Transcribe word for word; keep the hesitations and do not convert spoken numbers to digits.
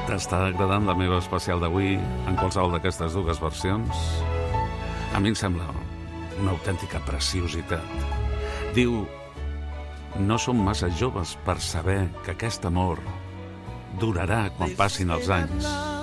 T'està agradant la meva especial d'avui en qualsevol d'aquestes dues versions? A mi em sembla una autèntica preciositat. Diu, no som massa joves per saber que aquest amor durarà quan passin els anys.